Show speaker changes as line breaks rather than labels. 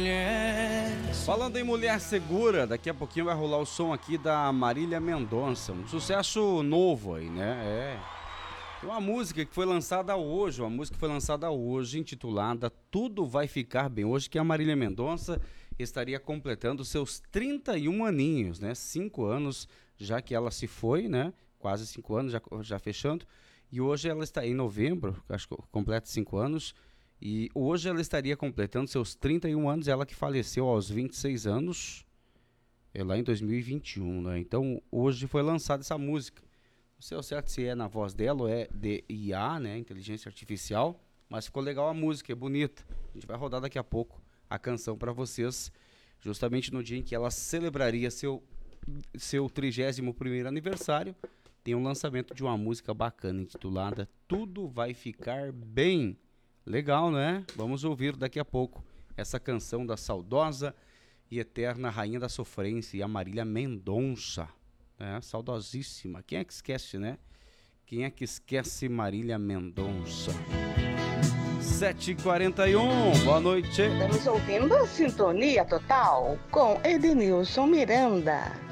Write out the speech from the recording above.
Falando em mulher segura, daqui a pouquinho vai rolar o som aqui da Marília Mendonça, um sucesso novo aí, né? Tem uma música que foi lançada hoje, intitulada Tudo Vai Ficar Bem. Hoje que a Marília Mendonça estaria completando seus 31 aninhos, né? 5 anos já que ela se foi, né? Quase 5 anos, já fechando. E hoje ela está em novembro, acho que completa 5 anos. E hoje ela estaria completando seus 31 anos, ela que faleceu aos 26 anos, lá em 2021, né? Então, hoje foi lançada essa música. Não sei ao certo se é na voz dela ou é de IA, né? Inteligência Artificial. Mas ficou legal a música, é bonita. A gente vai rodar daqui a pouco a canção para vocês, justamente no dia em que ela celebraria seu 31º aniversário. Tem um lançamento de uma música bacana, intitulada Tudo Vai Ficar Bem. Legal, né? Vamos ouvir daqui a pouco essa canção da saudosa e eterna rainha da sofrência, a Marília Mendonça, né? Saudosíssima. Quem é que esquece, né? Quem é que esquece Marília Mendonça? 7h41, boa noite.
Estamos ouvindo a Sintonia Total com Edenilson Miranda.